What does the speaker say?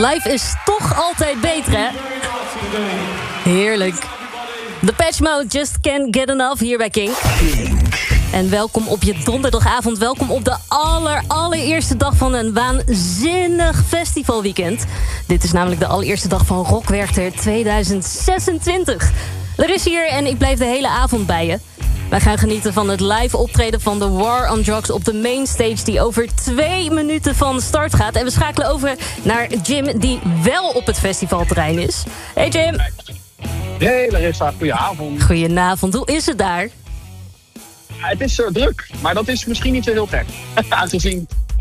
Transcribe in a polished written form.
Live is toch altijd beter, hè? Heerlijk. The Patch Mode, Just Can't Get Enough, hier bij Kink. En welkom op je donderdagavond. Welkom op de allereerste dag van een waanzinnig festivalweekend. Dit is namelijk de allereerste dag van Rockwerchter 2026. Er is hier en ik blijf de hele avond bij je. Wij gaan genieten van het live optreden van The War on Drugs op de mainstage die over 2 minuten van start gaat. En we schakelen over naar Jim, die wel op het festivalterrein is. Hey Jim. Hey Larissa, goedenavond. Goedenavond, hoe is het daar? Het is druk, maar dat is misschien niet zo heel gek. Aangezien